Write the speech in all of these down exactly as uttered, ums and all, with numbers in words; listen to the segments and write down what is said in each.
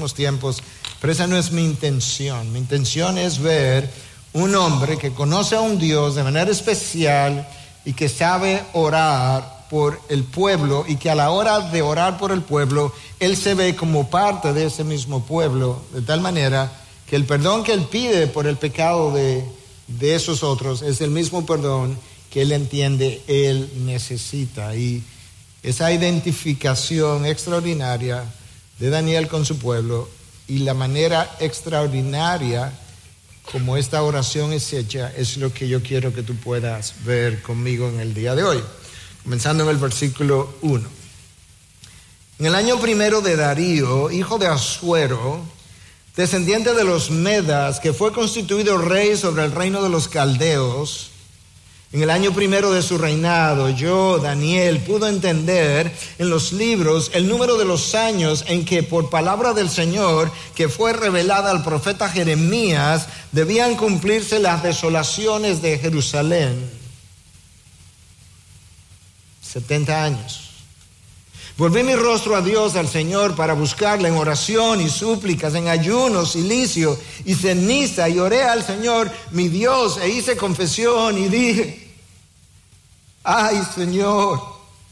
últimos tiempos, pero esa no es mi intención. Mi intención es ver un hombre que conoce a un Dios de manera especial y que sabe orar por el pueblo, y que a la hora de orar por el pueblo, él se ve como parte de ese mismo pueblo, de tal manera que el perdón que él pide por el pecado de, de esos otros es el mismo perdón que él entiende él necesita. Y esa identificación extraordinaria de Daniel con su pueblo y la manera extraordinaria como esta oración es hecha es lo que yo quiero que tú puedas ver conmigo en el día de hoy. Comenzando en el versículo uno. En el año primero de Darío, hijo de Asuero, descendiente de los Medas, que fue constituido rey sobre el reino de los caldeos, en el año primero de su reinado, yo, Daniel, pude entender en los libros el número de los años en que por palabra del Señor, que fue revelada al profeta Jeremías, debían cumplirse las desolaciones de Jerusalén. setenta años. Volví mi rostro a Dios, al Señor, para buscarle en oración y súplicas, en ayuno, silicio y ceniza, y oré al Señor, mi Dios, e hice confesión y dije: ay, Señor,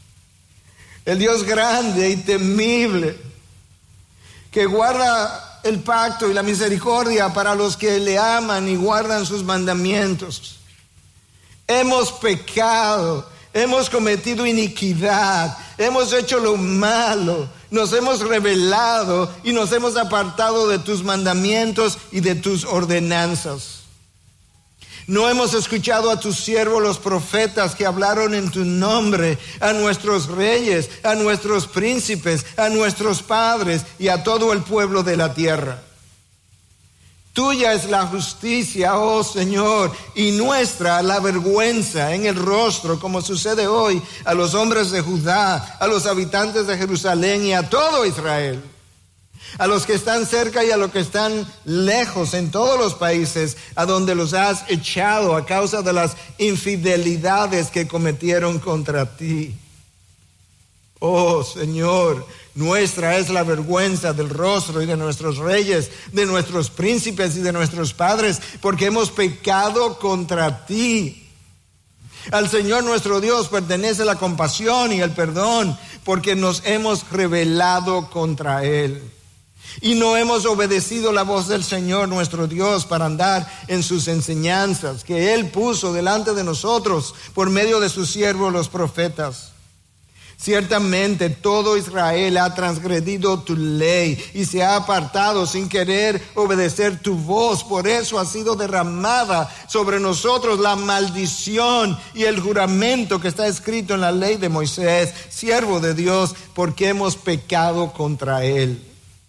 el Dios grande y temible, que guarda el pacto y la misericordia para los que le aman y guardan sus mandamientos. Hemos pecado, hemos cometido iniquidad, hemos hecho lo malo, nos hemos rebelado y nos hemos apartado de tus mandamientos y de tus ordenanzas. No hemos escuchado a tus siervos los profetas que hablaron en tu nombre, a nuestros reyes, a nuestros príncipes, a nuestros padres y a todo el pueblo de la tierra. Tuya es la justicia, oh Señor, y nuestra la vergüenza en el rostro, como sucede hoy a los hombres de Judá, a los habitantes de Jerusalén y a todo Israel, a los que están cerca y a los que están lejos en todos los países a donde los has echado a causa de las infidelidades que cometieron contra ti. Oh Señor, nuestra es la vergüenza del rostro y de nuestros reyes, de nuestros príncipes y de nuestros padres, porque hemos pecado contra ti. Al Señor nuestro Dios pertenece la compasión y el perdón, porque nos hemos rebelado contra Él. Y no hemos obedecido la voz del Señor nuestro Dios para andar en sus enseñanzas, que Él puso delante de nosotros por medio de sus siervos los profetas. Ciertamente todo Israel ha transgredido tu ley y se ha apartado sin querer obedecer tu voz. Por eso ha sido derramada sobre nosotros la maldición y el juramento que está escrito en la ley de Moisés, siervo de Dios, porque hemos pecado contra él.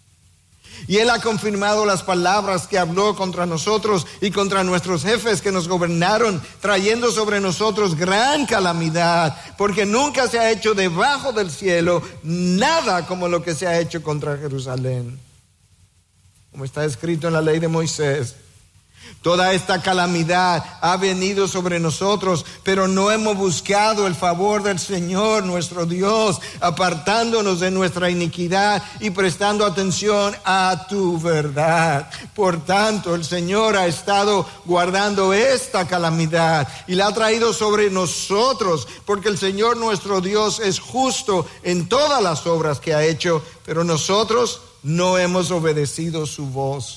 Y Él ha confirmado las palabras que habló contra nosotros y contra nuestros jefes que nos gobernaron, trayendo sobre nosotros gran calamidad, porque nunca se ha hecho debajo del cielo nada como lo que se ha hecho contra Jerusalén. Como está escrito en la ley de Moisés, toda esta calamidad ha venido sobre nosotros, pero no hemos buscado el favor del Señor nuestro Dios, apartándonos de nuestra iniquidad y prestando atención a tu verdad. Por tanto, el Señor ha estado guardando esta calamidad y la ha traído sobre nosotros, porque el Señor nuestro Dios es justo en todas las obras que ha hecho, pero nosotros no hemos obedecido su voz.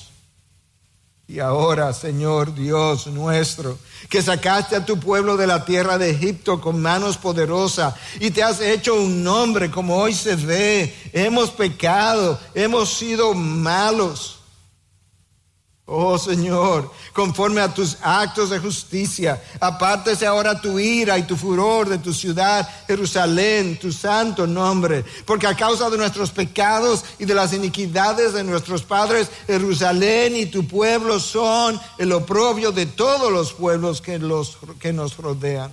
Y ahora, Señor Dios nuestro, que sacaste a tu pueblo de la tierra de Egipto con manos poderosas y te has hecho un nombre como hoy se ve, hemos pecado, hemos sido malos. Oh Señor, conforme a tus actos de justicia, apártese ahora tu ira y tu furor de tu ciudad, Jerusalén, tu santo nombre, porque a causa de nuestros pecados y de las iniquidades de nuestros padres, Jerusalén y tu pueblo son el oprobio de todos los pueblos que, los, que nos rodean.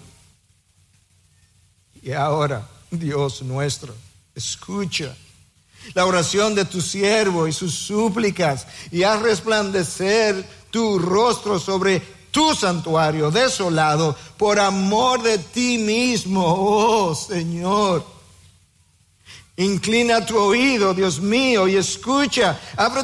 Y ahora, Dios nuestro, escucha la oración de tu siervo y sus súplicas, y haz resplandecer tu rostro sobre tu santuario desolado por amor de ti mismo, oh Señor. Inclina tu oído, Dios mío, y escucha. Abre